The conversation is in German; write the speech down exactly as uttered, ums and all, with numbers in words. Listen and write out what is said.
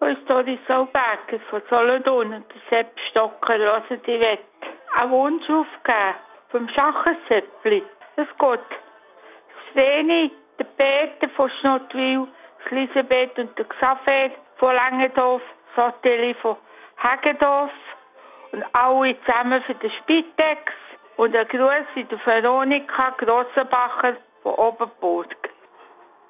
von Doris Sauberger von Solothurn und der Sepp Stocker, hören die Wette. Ein Wunsch aufgeben vom Schachenseppli. Es geht. Sveni, der Peter von Schnottwil, Elisabeth und der Xaver von Langendorf, Sotteli von Hagendorf und alle zusammen für den Spitex und ein Gruß in der Veronika Grossenbacher von Oberburg.